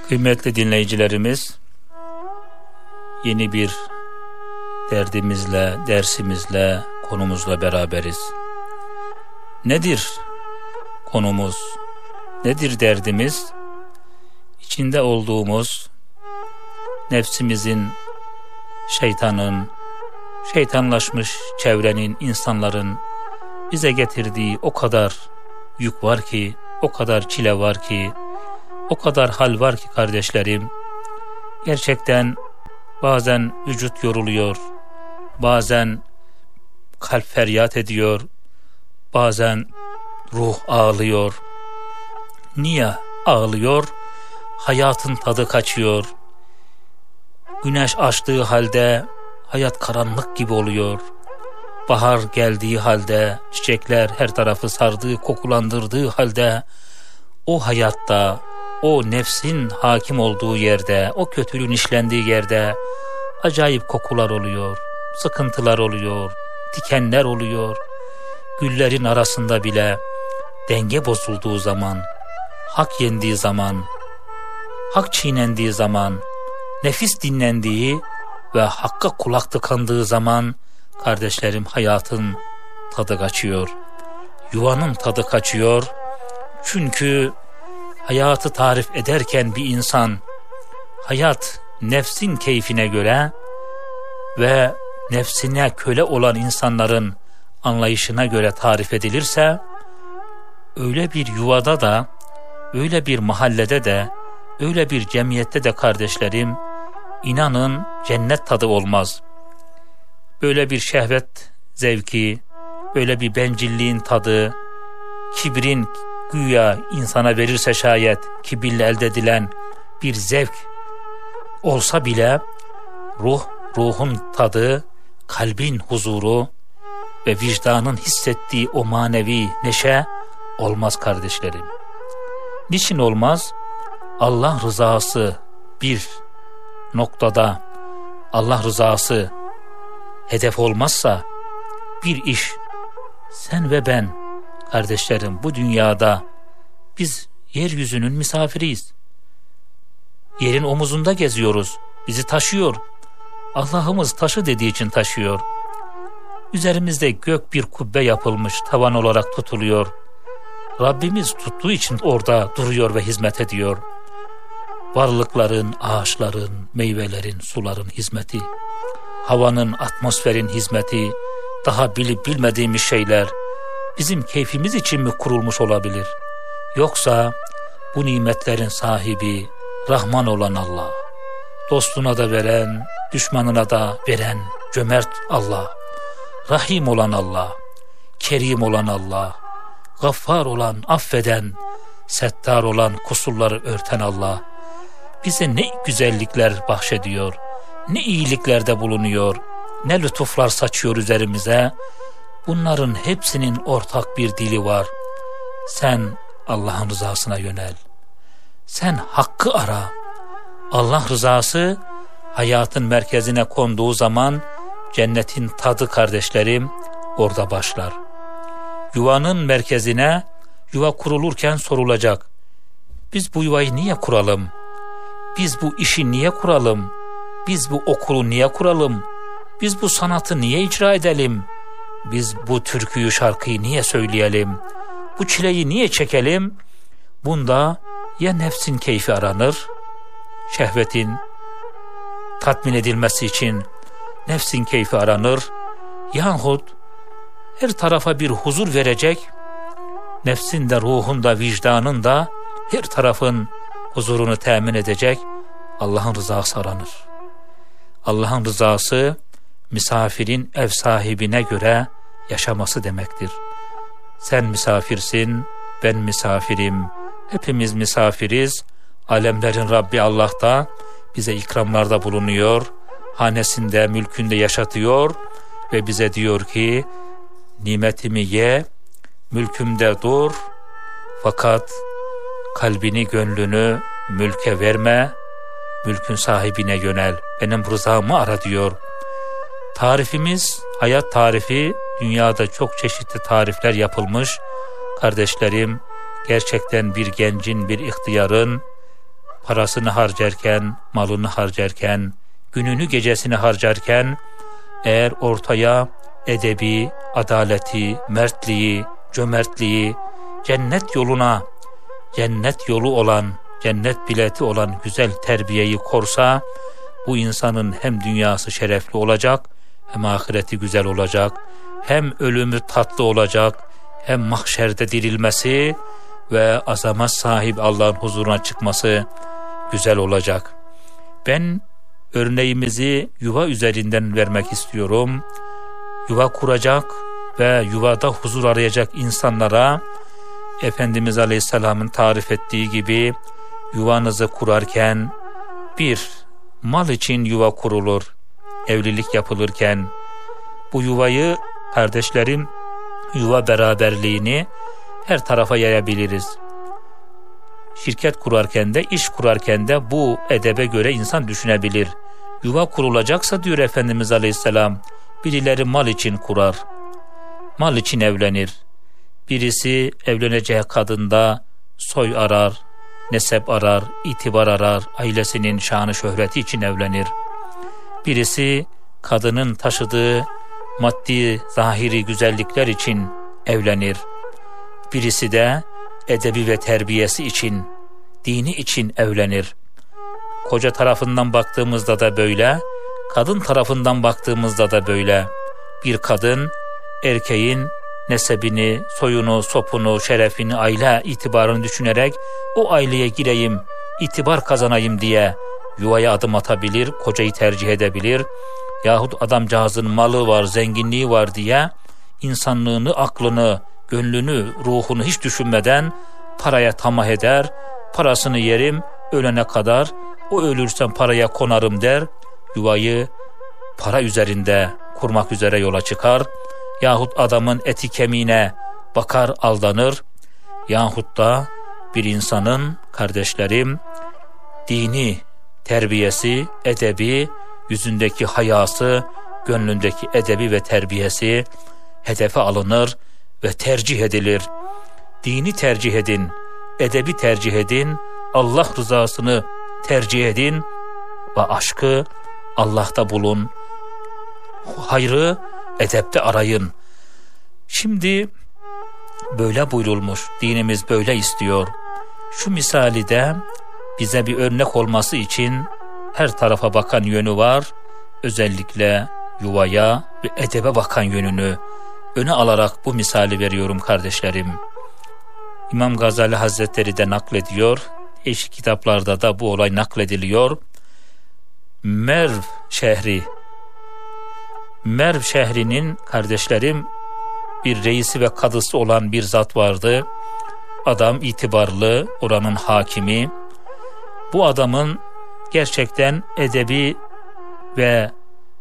Kıymetli dinleyicilerimiz, yeni bir derdimizle, dersimizle, konumuzla beraberiz. Nedir konumuz? Nedir derdimiz? İçinde olduğumuz nefsimizin, şeytanın, şeytanlaşmış çevrenin, insanların bize getirdiği o kadar yük var ki, o kadar çile var ki, o kadar hal var ki kardeşlerim, gerçekten bazen vücut yoruluyor, bazen kalp feryat ediyor, bazen ruh ağlıyor. Niye ağlıyor? Hayatın tadı kaçıyor. Güneş açtığı halde hayat karanlık gibi oluyor. Bahar geldiği halde, çiçekler her tarafı sardığı, kokulandırdığı halde o hayatta, o nefsin hakim olduğu yerde, o kötülüğün işlendiği yerde acayip kokular oluyor, sıkıntılar oluyor, dikenler oluyor. Güllerin arasında bile denge bozulduğu zaman, hak yendiği zaman, hak çiğnendiği zaman, nefis dinlendiği ve hakka kulak tıkandığı zaman kardeşlerim hayatın tadı kaçıyor. Yuvanın tadı kaçıyor. Çünkü hayatı tarif ederken bir insan hayat nefsin keyfine göre ve nefsine köle olan insanların anlayışına göre tarif edilirse, öyle bir yuvada da, öyle bir mahallede de, öyle bir cemiyette de kardeşlerim, inanın cennet tadı olmaz. Böyle bir şehvet zevki, böyle bir bencilliğin tadı, kibrin güya insana verirse şayet kibirle elde edilen bir zevk olsa bile ruhun tadı, kalbin huzuru ve vicdanın hissettiği o manevi neşe olmaz kardeşlerim. Niçin olmaz? Allah rızası bir noktada, Allah rızası hedef olmazsa bir iş, sen ve ben kardeşlerim bu dünyada biz yeryüzünün misafiriyiz. Yerin omuzunda geziyoruz. Bizi taşıyor. Allah'ımız taşı dediği için taşıyor. Üzerimizde gök bir kubbe yapılmış, tavan olarak tutuluyor. Rabbimiz tuttuğu için orada duruyor ve hizmet ediyor. Varlıkların, ağaçların, meyvelerin, suların hizmeti, havanın, atmosferin hizmeti, daha bilip bilmediğimiz şeyler bizim keyfimiz için mi kurulmuş olabilir? Yoksa bu nimetlerin sahibi Rahman olan Allah, dostuna da veren, düşmanına da veren cömert Allah, Rahim olan Allah, Kerim olan Allah, Gaffar olan, affeden, Settar olan, kusurları örten Allah bize ne güzellikler bahşediyor, ne iyiliklerde bulunuyor, ne lütuflar saçıyor üzerimize. Bunların hepsinin ortak bir dili var. Sen Allah'ın rızasına yönel. Sen hakkı ara. Allah rızası hayatın merkezine konduğu zaman cennetin tadı kardeşlerim orada başlar. Yuvanın merkezine, yuva kurulurken sorulacak. Biz bu yuvayı niye kuralım? Biz bu işi niye kuralım? Biz bu okulu niye kuralım? Biz bu sanatı niye icra edelim? Biz bu türküyü, şarkıyı niye söyleyelim? Bu çileyi niye çekelim? Bunda ya nefsin keyfi aranır, şehvetin tatmin edilmesi için nefsin keyfi aranır, yahut her tarafa bir huzur verecek, nefsin de, ruhun da, vicdanın da her tarafın huzurunu temin edecek Allah'ın rızası aranır. Allah'ın rızası misafirin ev sahibine göre yaşaması demektir. Sen misafirsin, ben misafirim, hepimiz misafiriz. Alemlerin Rabbi Allah da bize ikramlarda bulunuyor, hanesinde, mülkünde yaşatıyor ve bize diyor ki, nimetimi ye, mülkümde dur, fakat kalbini, gönlünü mülke verme, mülkün sahibine yönel, benim rızamı ara diyor. Tarifimiz, hayat tarifi, dünyada çok çeşitli tarifler yapılmış. Kardeşlerim, gerçekten bir gencin, bir ihtiyarın parasını harcarken, malını harcarken, gününü gecesini harcarken, eğer ortaya edebi, adaleti, mertliği, cömertliği, cennet yolu olan, cennet bileti olan güzel terbiyeyi korsa, bu insanın hem dünyası şerefli olacak, hem ahireti güzel olacak, hem ölümü tatlı olacak, hem mahşerde dirilmesi ve azamet sahibi Allah'ın huzuruna çıkması güzel olacak. Ben örneğimizi yuva üzerinden vermek istiyorum. Yuva kuracak ve yuvada huzur arayacak insanlara Efendimiz Aleyhisselam'ın tarif ettiği gibi yuvanızı kurarken bir mal için yuva kurulur. Evlilik yapılırken bu yuvayı, kardeşlerim, yuva beraberliğini her tarafa yayabiliriz. Şirket kurarken de, iş kurarken de bu edebe göre insan düşünebilir. Yuva kurulacaksa diyor Efendimiz Aleyhisselam, birileri mal için kurar, mal için evlenir. Birisi evleneceği kadında soy arar, nesep arar, itibar arar, ailesinin şanı şöhreti için evlenir. Birisi kadının taşıdığı maddi, zahiri güzellikler için evlenir. Birisi de edebi ve terbiyesi için, dini için evlenir. Koca tarafından baktığımızda da böyle, kadın tarafından baktığımızda da böyle. Bir kadın erkeğin nesebini, soyunu, sopunu, şerefini, aile itibarını düşünerek o aileye gireyim, itibar kazanayım diye yuvaya adım atabilir, kocayı tercih edebilir. Yahut adamcağızın malı var, zenginliği var diye insanlığını, aklını, gönlünü, ruhunu hiç düşünmeden paraya tamah eder, parasını yerim ölene kadar, o ölürsem paraya konarım der, yuvayı para üzerinde kurmak üzere yola çıkar. Yahut adamın eti kemiğine bakar aldanır, yahut da bir insanın, kardeşlerim, dini terbiyesi, edebi, yüzündeki hayası, gönlündeki edebi ve terbiyesi hedefe alınır ve tercih edilir. Dini tercih edin, edebi tercih edin, Allah rızasını tercih edin ve aşkı Allah'ta bulun. Hayrı edepte arayın. Şimdi böyle buyurulmuş, dinimiz böyle istiyor. Şu misali de bize bir örnek olması için her tarafa bakan yönü var. Özellikle yuvaya ve edebe bakan yönünü öne alarak bu misali veriyorum kardeşlerim. İmam Gazali Hazretleri de naklediyor. Değişik kitaplarda da bu olay naklediliyor. Merv şehrinin, kardeşlerim, bir reisi ve kadısı olan bir zat vardı. Adam itibarlı, oranın hakimi. Bu adamın gerçekten edebi ve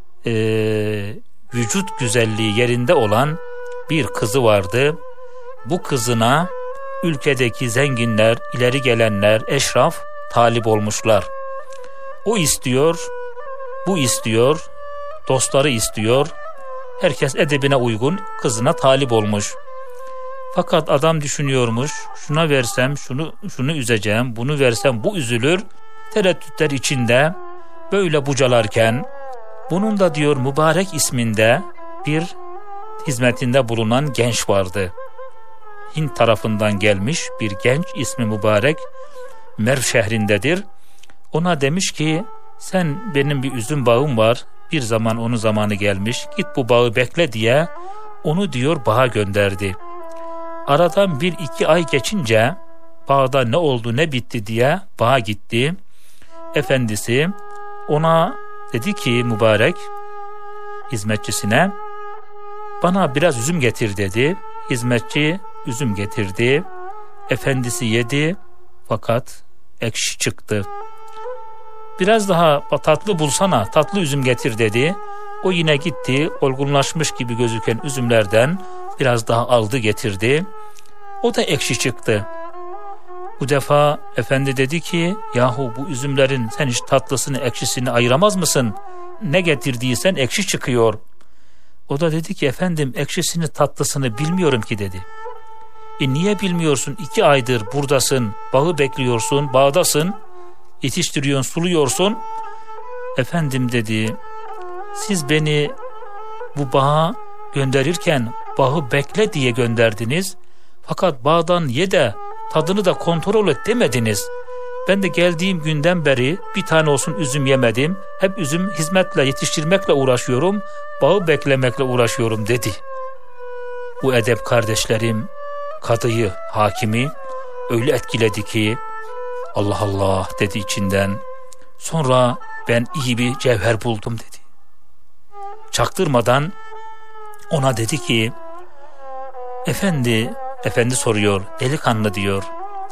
vücut güzelliği yerinde olan bir kızı vardı. Bu kızına ülkedeki zenginler, ileri gelenler, eşraf talip olmuşlar. O istiyor, bu istiyor, dostları istiyor. Herkes edebine uygun kızına talip olmuş. Fakat adam düşünüyormuş, şuna versem şunu üzeceğim, bunu versem bu üzülür. Tereddütler içinde böyle bucalarken, bunun da diyor Mübarek isminde bir hizmetinde bulunan genç vardı. Hint tarafından gelmiş bir genç, ismi Mübarek, Merv şehrindedir. Ona demiş ki, sen, benim bir üzüm bağım var, bir zaman onun zamanı gelmiş, git bu bağı bekle diye onu diyor bağa gönderdi. Aradan 1-2 ay geçince bağda ne oldu ne bitti diye bağa gitti. Efendisi ona dedi ki, mübarek hizmetçisine, bana biraz üzüm getir dedi. Hizmetçi üzüm getirdi. Efendisi yedi fakat ekşi çıktı. Biraz daha tatlı bulsana, tatlı üzüm getir dedi. O yine gitti, olgunlaşmış gibi gözüken üzümlerden biraz daha aldı getirdi. O da ekşi çıktı. Bu defa efendi dedi ki, yahu bu üzümlerin sen hiç tatlısını ekşisini ayıramaz mısın? Ne getirdiysen ekşi çıkıyor. O da dedi ki, efendim ekşisini tatlısını bilmiyorum ki dedi. Niye bilmiyorsun? 2 aydır buradasın, bağı bekliyorsun, bağdasın. yetiştiriyorsun, suluyorsun. Efendim dedi, siz beni bu bağa gönderirken bağı bekle diye gönderdiniz. Fakat bağdan ye de tadını da kontrol et demediniz. Ben de geldiğim günden beri bir tane olsun üzüm yemedim. Hep üzüm hizmetle, yetiştirmekle uğraşıyorum. Bağı beklemekle uğraşıyorum dedi. Bu edep kardeşlerim kadıyı, hakimi öyle etkiledi ki Allah Allah dedi içinden. Sonra ben iyi bir cevher buldum dedi. Çaktırmadan ona dedi ki, efendi soruyor, delikanlı diyor,